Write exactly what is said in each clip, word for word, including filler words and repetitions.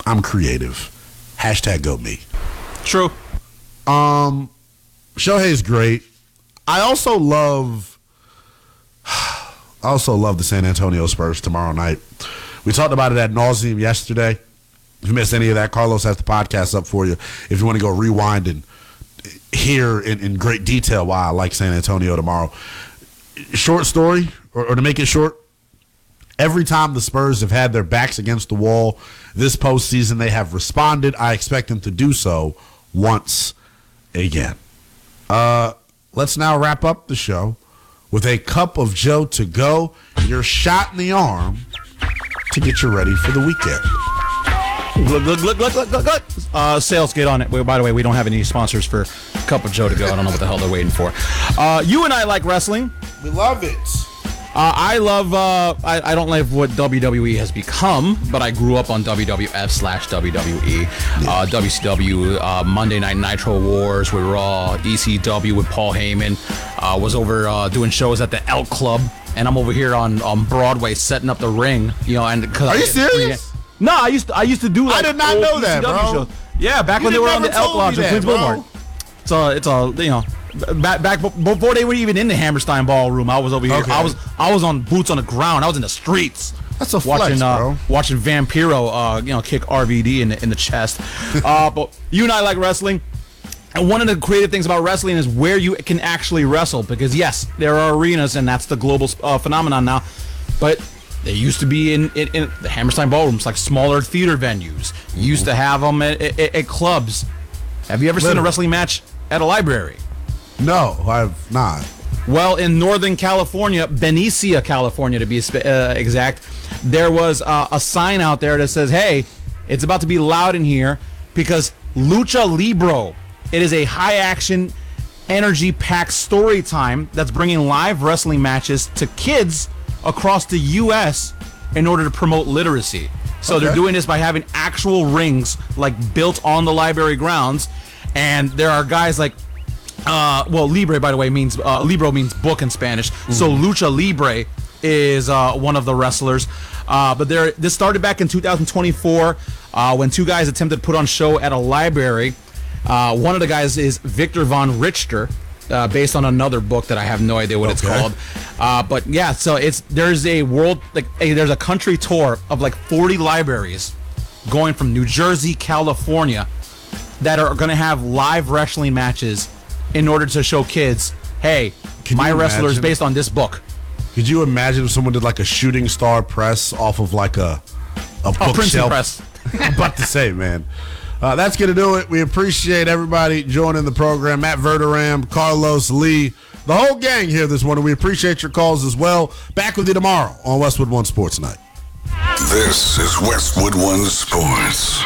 I'm creative. Hashtag go me. True. Um, Shohei's great. I also love, I also love the San Antonio Spurs tomorrow night. We talked about it ad nauseum yesterday. If you missed any of that, Carlos has the podcast up for you. If you want to go rewind and hear in, in great detail why I like San Antonio tomorrow. Short story, or, or to make it short, every time the Spurs have had their backs against the wall this postseason, they have responded. I expect them to do so once again. Uh, let's now wrap up the show with a cup of Joe to go, your shot in the arm to get you ready for the weekend. Look, look, look, look, look, look, look. Uh, sales, get on it. Well, by the way, we don't have any sponsors for Cup of Joe to go. I don't know what the hell they're waiting for. Uh, you and I like wrestling. We love it. Uh, I love, uh, I, I don't love what W W E has become, but I grew up on W W F slash W W E. Uh, W C W, uh, Monday Night Nitro Wars with Raw, E C W with Paul Heyman. Uh, was over uh, doing shows at the Elk Club, and I'm over here on, on Broadway setting up the ring. You know, and cause Are I you get, serious? Yeah. No, I used to, I used to do like I did not old know that, E C W bro. shows. Yeah, back You when they were on never the Elk told Lodge me in that, Queens bro. Boulevard. It's a, it's a, you know, back back before they were even in the Hammerstein Ballroom. I was over here. Okay. I was I was on boots on the ground. I was in the streets. That's a watching, flex, uh, bro. Watching Vampiro, uh, you know, kick R V D in the in the chest. uh, but you and I like wrestling. And one of the creative things about wrestling is where you can actually wrestle. Because, yes, there are arenas, and that's the global uh, phenomenon now. But they used to be in, in, in the Hammerstein Ballrooms, like smaller theater venues. You used to have them at, at, at clubs. Have you ever Literally. seen a wrestling match at a library? No, I've not. Well, in Northern California, Benicia, California to be uh, exact, there was uh, a sign out there that says, hey, it's about to be loud in here because Lucha Libre. It is a high-action, energy-packed story time that's bringing live wrestling matches to kids across the U S in order to promote literacy. So okay. They're doing this by having actual rings, like, built on the library grounds, and there are guys like, uh, well, Libre, by the way, means, uh, Libro means book in Spanish, mm-hmm. So Lucha Libre is uh, one of the wrestlers. Uh, but there, this started back in two thousand twenty-four uh, when two guys attempted to put on a show at a library. Uh, one of the guys is Victor Von Richter, uh, based on another book that I have no idea what okay. it's called. Uh, but yeah, so it's there's a world like a, there's a country tour of like forty libraries going from New Jersey, California, that are going to have live wrestling matches in order to show kids, hey, Can my wrestler is based on this book. Could you imagine if someone did like a shooting star press off of like a a bookshelf? Press. I'm about to say, man. Uh, that's going to do it. We appreciate everybody joining the program. Matt Verderam, Carlos Lee, the whole gang here this morning. We appreciate your calls as well. Back with you tomorrow on Westwood One Sports Night. This is Westwood One Sports.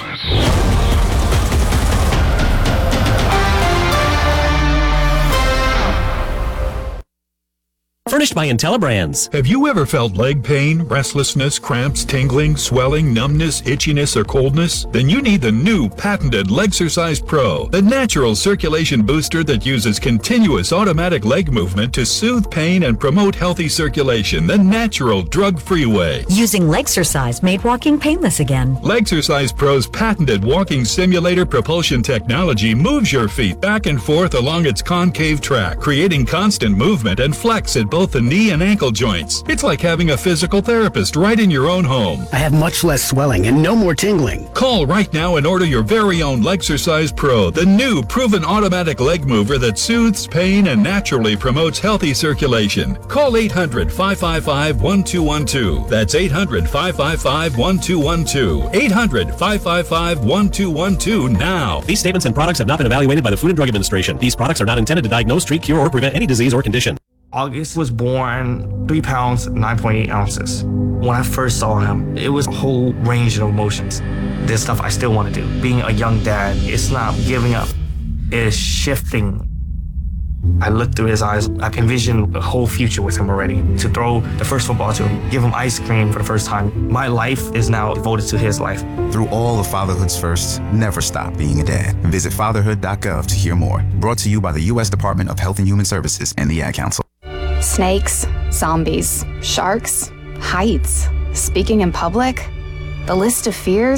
Furnished by IntelliBrands. Have you ever felt leg pain, restlessness, cramps, tingling, swelling, numbness, itchiness, or coldness? Then you need the new patented Legsercise Pro, the natural circulation booster that uses continuous automatic leg movement to soothe pain and promote healthy circulation the natural, drug-free way. Using Legsercise made walking painless again. Legsercise Pro's patented walking simulator propulsion technology moves your feet back and forth along its concave track, creating constant movement and flex at both the knee and ankle joints. It's like having a physical therapist right in your own home. I have much less swelling and no more tingling. Call right now and order your very own Legsercise Pro, the new proven automatic leg mover that soothes pain and naturally promotes healthy circulation. Call eight hundred, five five five, one two one two. That's eight hundred, five five five, one two one two. eight hundred, five five five, one two one two now. These statements and products have not been evaluated by the Food and Drug Administration. These products are not intended to diagnose, treat, cure, or prevent any disease or condition. August was born three pounds, nine point eight ounces. When I first saw him, it was a whole range of emotions. There's stuff I still want to do. Being a young dad, it's not giving up. It's shifting. I looked through his eyes. I envisioned a whole future with him already. To throw the first football to him, give him ice cream for the first time. My life is now devoted to his life. Through all of fatherhood's firsts, never stop being a dad. Visit fatherhood dot gov to hear more. Brought to you by the U S Department of Health and Human Services and the Ad Council. Snakes, zombies, sharks, heights, speaking in public. The list of fears